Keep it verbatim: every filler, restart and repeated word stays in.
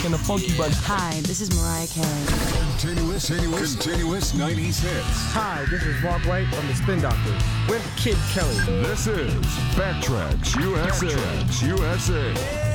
and the Funky Bunch. Hi, this is Mariah Carey. Continuous, continuous, continuous nineties hits. Hi, this is Mark White from the Spin Doctors with Kid Kelly. This is Backtracks U S A. Backtracks U S A.